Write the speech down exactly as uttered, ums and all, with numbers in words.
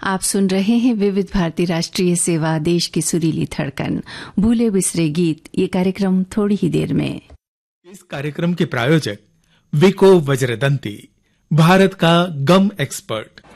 आप सुन रहे हैं विविध भारती राष्ट्रीय सेवा, देश की सुरीली धड़कन, भूले बिसरे गीत। ये कार्यक्रम थोड़ी ही देर में। इस कार्यक्रम के प्रायोजक विको वज्रदंती, भारत का गम एक्सपर्ट।